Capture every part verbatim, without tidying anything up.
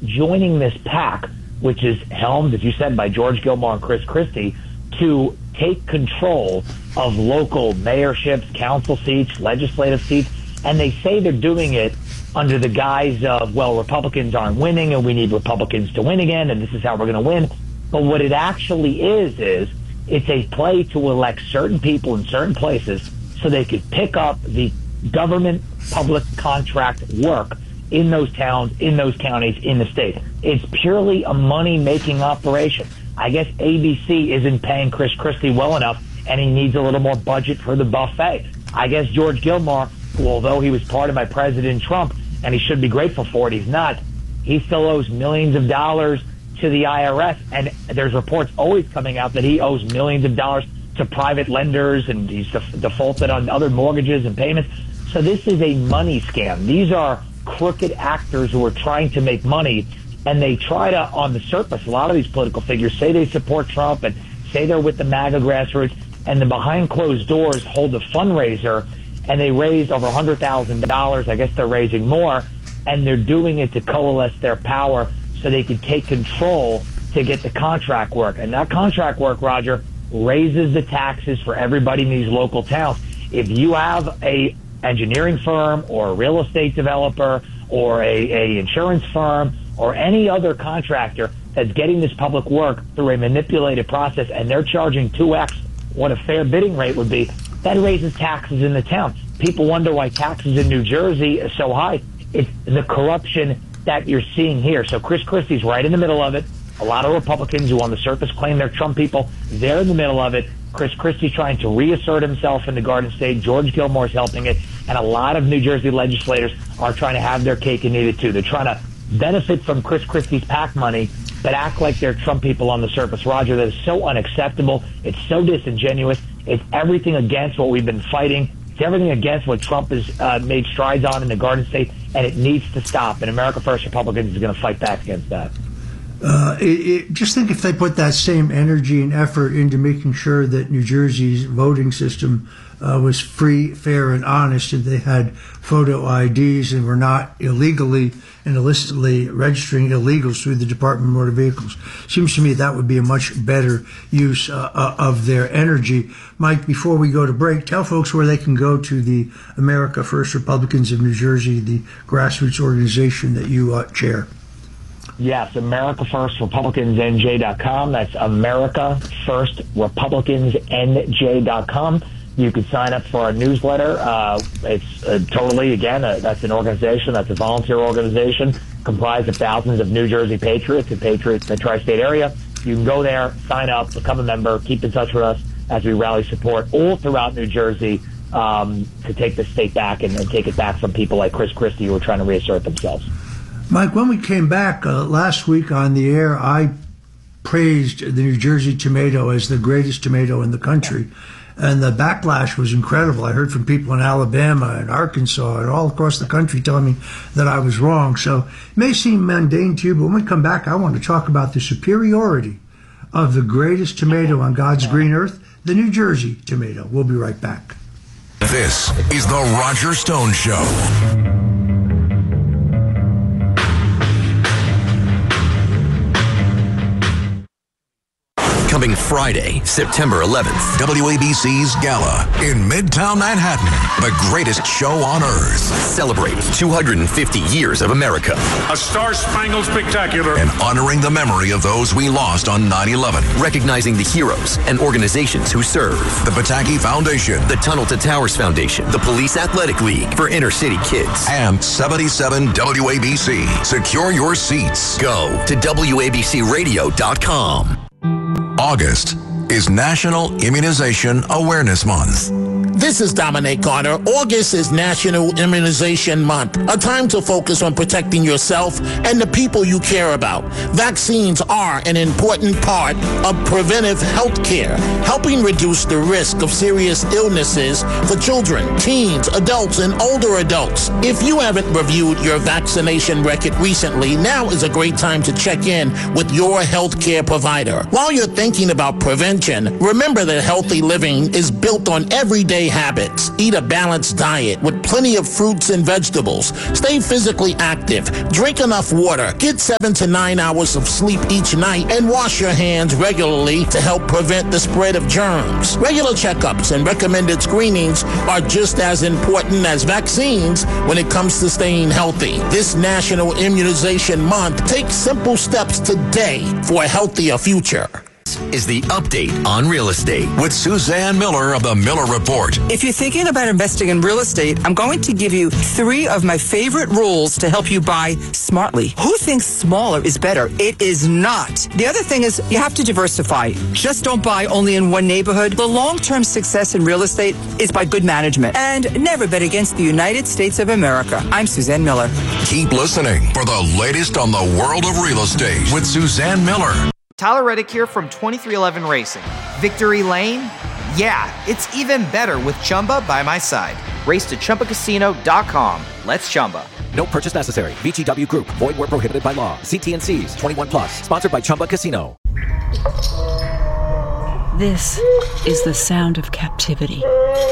joining this pack, which is helmed, as you said, by George Gilmore and Chris Christie, to take control of local mayorships, council seats, legislative seats, and they say they're doing it under the guise of, well, Republicans aren't winning and we need Republicans to win again, and this is how we're going to win. But what it actually is, is it's a play to elect certain people in certain places so they could pick up the government public contract work in those towns, in those counties, in the state. It's purely a money-making operation. I guess A B C isn't paying Chris Christie well enough, and he needs a little more budget for the buffet. I guess George Gilmore, who, although he was part of my President Trump, and he should be grateful for it, he's not. He still owes millions of dollars to the I R S, and there's reports always coming out that he owes millions of dollars to private lenders, and he's def- defaulted on other mortgages and payments. So this is a money scam. These are crooked actors who are trying to make money, and they try to, on the surface, a lot of these political figures say they support Trump and say they're with the MAGA grassroots, and then behind closed doors hold a fundraiser, and they raised over one hundred thousand dollars. I guess they're raising more, and they're doing it to coalesce their power so they can take control to get the contract work. And that contract work, Roger, raises the taxes for everybody in these local towns. If you have a engineering firm or a real estate developer or a, a insurance firm or any other contractor that's getting this public work through a manipulated process and they're charging two X what a fair bidding rate would be, that raises taxes in the town. People wonder why taxes in New Jersey are so high. It's the corruption that you're seeing here. So Chris Christie's right in the middle of it. A lot of Republicans who on the surface claim they're Trump people, they're in the middle of it. Chris Christie's trying to reassert himself in the Garden State. George Gilmore's helping it. And a lot of New Jersey legislators are trying to have their cake and eat it too. They're trying to benefit from Chris Christie's PAC money, but act like they're Trump people on the surface. Roger, that is so unacceptable. It's so disingenuous. It's everything against what we've been fighting. It's everything against what Trump has uh, made strides on in the Garden State, and it needs to stop. And America First Republicans is going to fight back against that. Uh, it, it, just think if they put that same energy and effort into making sure that New Jersey's voting system uh, was free, fair, and honest, and they had photo I Ds and were not illegally and illicitly registering illegals through the Department of Motor Vehicles. Seems to me that would be a much better use uh, of their energy. Mike, before we go to break, tell folks where they can go to the America First Republicans of New Jersey, the grassroots organization that you uh, chair. Yes, America First Republicans N J dot com. That's America First Republicans N J dot com. You can sign up for our newsletter. Uh, it's uh, totally, again, uh, that's an organization, that's a volunteer organization comprised of thousands of New Jersey patriots and patriots in the tri-state area. You can go there, sign up, become a member, keep in touch with us as we rally support all throughout New Jersey um, to take the state back and, and take it back from people like Chris Christie who are trying to reassert themselves. Mike, when we came back uh, last week on the air, I praised the New Jersey tomato as the greatest tomato in the country. And the backlash was incredible. I heard from people in Alabama and Arkansas and all across the country telling me that I was wrong. So it may seem mundane to you, but when we come back, I want to talk about the superiority of the greatest tomato on God's green earth, the New Jersey tomato. We'll be right back. This is the Roger Stone Show. Coming Friday, September eleventh, W A B C's Gala in Midtown Manhattan, the greatest show on earth. Celebrate two hundred fifty years of America. A Star-Spangled Spectacular. And honoring the memory of those we lost on nine eleven. Recognizing the heroes and organizations who serve. The Pataki Foundation. The Tunnel to Towers Foundation. The Police Athletic League for inner city kids. And seventy-seven W A B C. Secure your seats. Go to W A B C radio dot com. August is National Immunization Awareness Month. This is Dominic Carter. August is National Immunization Month, a time to focus on protecting yourself and the people you care about. Vaccines are an important part of preventive health care, helping reduce the risk of serious illnesses for children, teens, adults, and older adults. If you haven't reviewed your vaccination record recently, now is a great time to check in with your health care provider. While you're thinking about prevention, remember that healthy living is built on everyday habits. Eat a balanced diet with plenty of fruits and vegetables. Stay physically active. Drink enough water. Get seven to nine hours of sleep each night and wash your hands regularly to help prevent the spread of germs. Regular checkups and recommended screenings are just as important as vaccines when it comes to staying healthy. This National Immunization Month, take simple steps today for a healthier future. Is the update on real estate With Suzanne Miller of the Miller Report. If you're thinking about investing in real estate, I'm going to give you three of my favorite rules to help you buy smartly. Who thinks smaller is better? It is not. The other thing is you have to diversify. Just don't buy only in one neighborhood. The long-term success in real estate is by good management. And never bet against the United States of America. I'm Suzanne Miller. Keep listening for the latest on the world of real estate with Suzanne Miller. Tyler Reddick here from twenty-three eleven Racing. Victory Lane? Yeah, it's even better with Chumba by my side. Race to Chumba Casino dot com. Let's Chumba. No purchase necessary. V G W Group. Void where prohibited by law. See T and C's. twenty-one plus. Sponsored by Chumba Casino. This is the sound of captivity.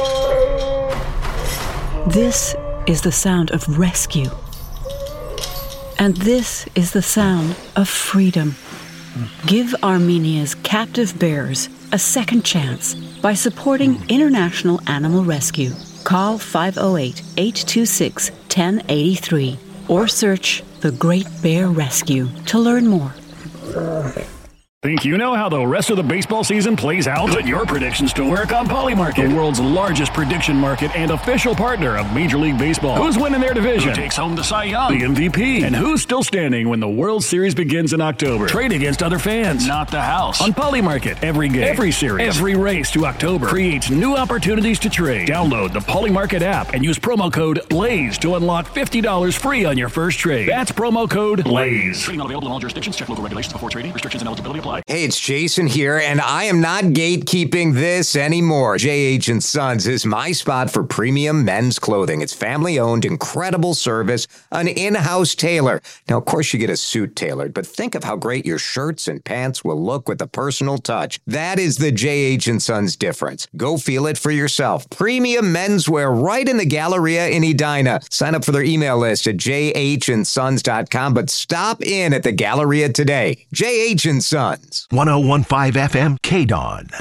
This is the sound of rescue. And this is the sound of freedom. Give Armenia's captive bears a second chance by supporting International Animal Rescue. Call five oh eight, eight two six, one oh eight three or search The Great Bear Rescue to learn more. Think you know how the rest of the baseball season plays out? Put your predictions to work on Polymarket, the world's largest prediction market and official partner of Major League Baseball. Who's winning their division? Who takes home the Cy Young? The M V P? And who's still standing when the World Series begins in October? Trade against other fans, not the house. On Polymarket, every game, every series, every race to October creates new opportunities to trade. Download the Polymarket app and use promo code BLAZE to unlock fifty dollars free on your first trade. That's promo code BLAZE. Trading not available in all jurisdictions. Check local regulations before trading. Restrictions and eligibility apply. Hey, it's Jason here, and I am not gatekeeping this anymore. J H and Sons is my spot for premium men's clothing. It's family-owned, incredible service, an in-house tailor. Now, of course, you get a suit tailored, but think of how great your shirts and pants will look with a personal touch. That is the J H and Sons difference. Go feel it for yourself. Premium menswear right in the Galleria in Edina. Sign up for their email list at j h and sons dot com, but stop in at the Galleria today. J H and Sons. one oh one point five F M K D O N.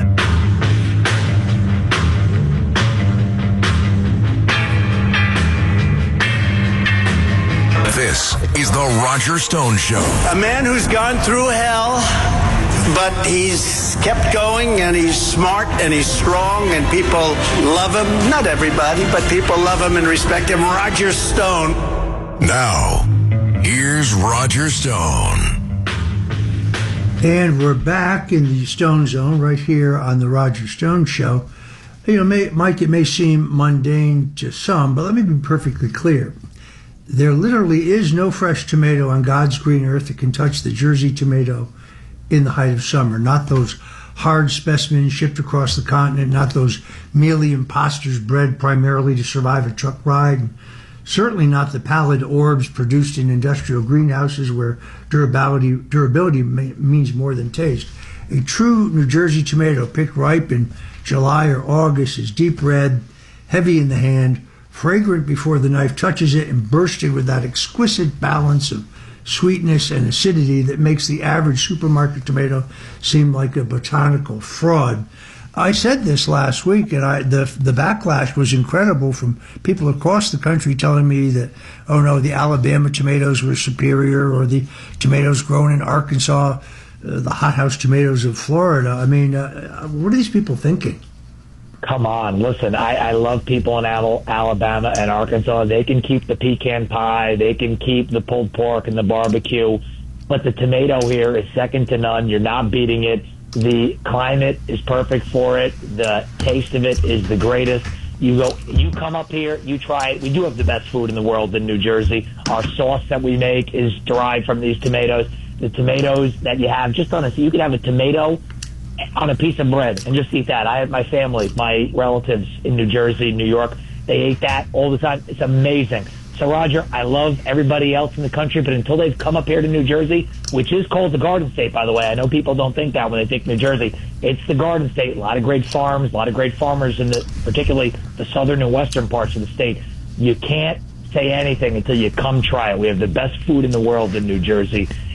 This is the Roger Stone Show. A man who's gone through hell, but he's kept going, and he's smart, and he's strong, and people love him. Not everybody, but people love him and respect him. Roger Stone. Now, here's Roger Stone. And we're back in the Stone Zone right here on the Roger Stone Show. You know, may, Mike, it may seem mundane to some, but let me be perfectly clear. There literally is no fresh tomato on God's green earth that can touch the Jersey tomato in the height of summer. Not those hard specimens shipped across the continent, not those mealy imposters bred primarily to survive a truck ride. Certainly not the pallid orbs produced in industrial greenhouses where durability durability may, means more than taste. A true New Jersey tomato picked ripe in July or August is deep red, heavy in the hand, fragrant before the knife touches it, and bursting with that exquisite balance of sweetness and acidity that makes the average supermarket tomato seem like a botanical fraud. I said this last week, and I the the backlash was incredible from people across the country telling me that, oh no, the Alabama tomatoes were superior, or the tomatoes grown in Arkansas, uh, the hothouse tomatoes of Florida. I mean, uh, what are these people thinking? Come on, listen, I, I love people in Al- Alabama and Arkansas. They can keep the pecan pie, they can keep the pulled pork and the barbecue, but the tomato here is second to none. You're not beating it. The climate is perfect for it. The taste of it is the greatest. You go, you come up here, you try it. We do have the best food in the world in New Jersey. Our sauce that we make is derived from these tomatoes. The tomatoes that you have, just on a, you could have a tomato on a piece of bread and just eat that. I have my family, my relatives in New Jersey, New York. They ate that all the time. It's amazing. So, Roger, I love everybody else in the country, but until they've come up here to New Jersey, which is called the Garden State, by the way. I know people don't think that when they think New Jersey. It's the Garden State. A lot of great farms, a lot of great farmers in the, particularly the southern and western parts of the state. You can't say anything until you come try it. We have the best food in the world in New Jersey,